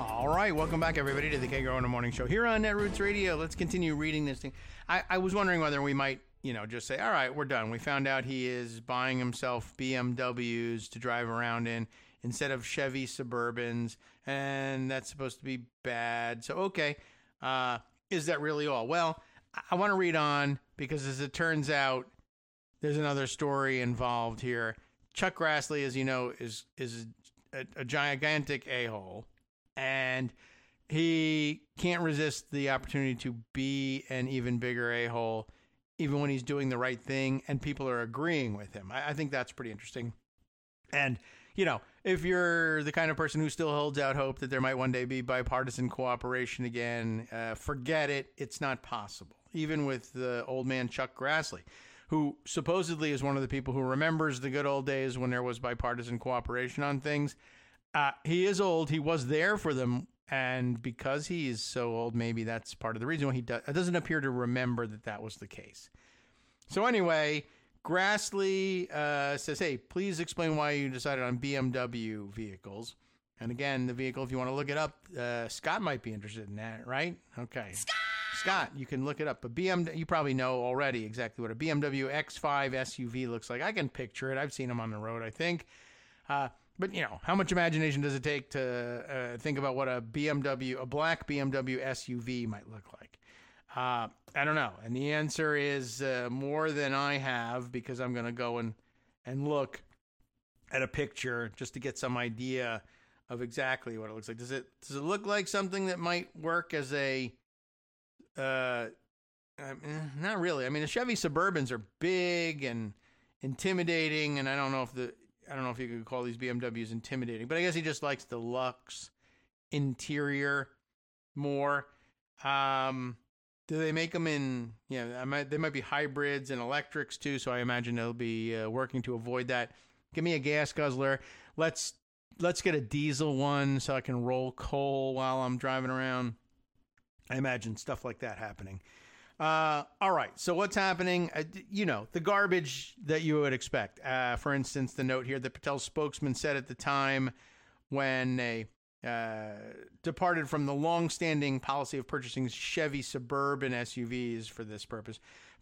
All right, welcome back, everybody, to the Kagro in the Morning Show here on Netroots Radio. Let's continue reading this thing. I was wondering whether we might, just say, all right, we're done. We found out he is buying himself BMWs to drive around in instead of Chevy Suburbans, and that's supposed to be bad. So, okay, is that really all? Well, I want to read on because, as it turns out, there's another story involved here. Chuck Grassley, as you know, is a gigantic a-hole. And he can't resist the opportunity to be an even bigger a-hole, even when he's doing the right thing, and people are agreeing with him. I think that's pretty interesting. And, if you're the kind of person who still holds out hope that there might one day be bipartisan cooperation again, forget it. It's not possible. Even with the old man Chuck Grassley, who supposedly is one of the people who remembers the good old days when there was bipartisan cooperation on things. He is old. He was there for them. And because he is so old, maybe that's part of the reason why he doesn't appear to remember that was the case. So anyway, Grassley says, hey, please explain why you decided on BMW vehicles. And again, the vehicle, if you want to look it up, Scott might be interested in that, right? Okay. Scott, you can look it up. But you probably know already exactly what a BMW X5 SUV looks like. I can picture it. I've seen them on the road, I think. But, how much imagination does it take to think about what a black BMW SUV might look like? I don't know. And the answer is more than I have, because I'm going to go and look at a picture just to get some idea of exactly what it looks like. Does it look like something that might work as a... not really. I mean, the Chevy Suburbans are big and intimidating, and I don't know if you could call these BMWs intimidating, but I guess he just likes the luxe interior more. Do they make them in, they might be hybrids and electrics too, so I imagine they'll be working to avoid that. Give me a gas guzzler. Let's get a diesel one so I can roll coal while I'm driving around. I imagine stuff like that happening. All right, so what's happening? The garbage that you would expect. For instance, the note here that Patel's spokesman said at the time when they departed from the long-standing policy of purchasing Chevy Suburban SUVs for this purpose.